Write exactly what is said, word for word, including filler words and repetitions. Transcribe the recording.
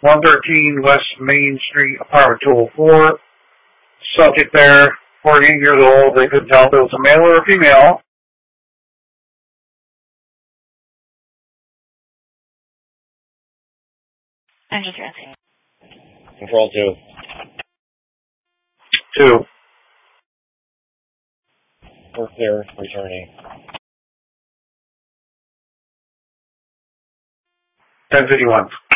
one thirteen West Main Street, apartment two oh four. Subject there, forty-eight years old. They couldn't tell if it was a male or a female. I'm just asking. Control two. Two. We're clear, returning. ten fifty-one.